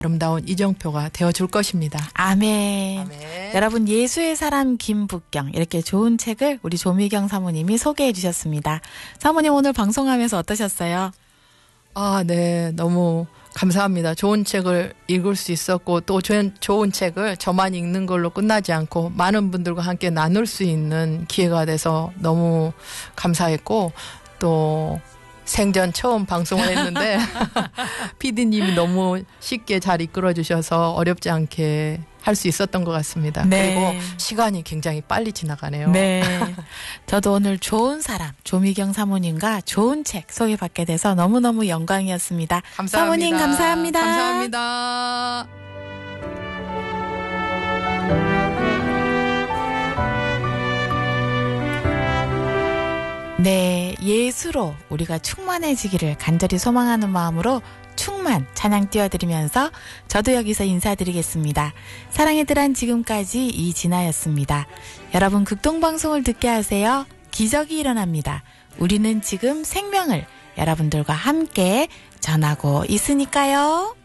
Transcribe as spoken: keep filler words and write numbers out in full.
아름다운 이정표가 되어줄 것입니다. 아멘. 아멘. 여러분, 예수의 사람 김북경, 이렇게 좋은 책을 우리 조미경 사모님이 소개해 주셨습니다. 사모님, 오늘 방송하면서 어떠셨어요? 아, 네. 너무 감사합니다. 좋은 책을 읽을 수 있었고 또 좋은 책을 저만 읽는 걸로 끝나지 않고 많은 분들과 함께 나눌 수 있는 기회가 돼서 너무 감사했고, 또 생전 처음 방송을 했는데 피디님이 너무 쉽게 잘 이끌어 주셔서 어렵지 않게 할 수 있었던 것 같습니다. 네. 그리고 시간이 굉장히 빨리 지나가네요. 네. 저도 오늘 좋은 사람, 조미경 사모님과 좋은 책 소개받게 돼서 너무너무 영광이었습니다. 감사합니다. 사모님, 감사합니다. 감사합니다. 네, 예수로 우리가 충만해지기를 간절히 소망하는 마음으로 충만 찬양 띄워드리면서 저도 여기서 인사드리겠습니다. 사랑의 뜰한 지금까지 이진아였습니다. 여러분, 극동방송을 듣게 하세요. 기적이 일어납니다. 우리는 지금 생명을 여러분들과 함께 전하고 있으니까요.